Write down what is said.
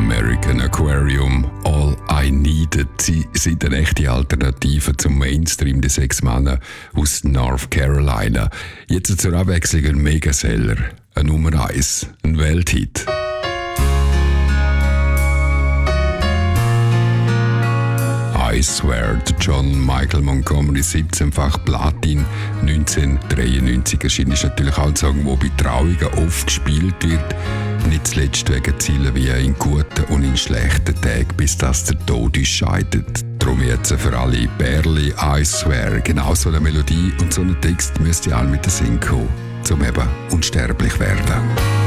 American Aquarium, All I Needed. Sie sind eine echte Alternative zum Mainstream der 6 Männer aus North Carolina. Jetzt zur Abwechslung ein Megaseller, ein Nummer 1, ein Welthit. I Swear, der John Michael Montgomery, 17-fach Platin, 1993 erschien, ist natürlich auch ein Song, der bei Trauungen oft gespielt wird. Nicht zuletzt wegen Zielen wie in guten und in schlechten Tagen, bis das der Tod uns scheidet. Darum jetzt für alle Bärli, I Swear, genau so eine Melodie und so einen Text müsst ihr alle mit der Sing kommen, um eben unsterblich werden.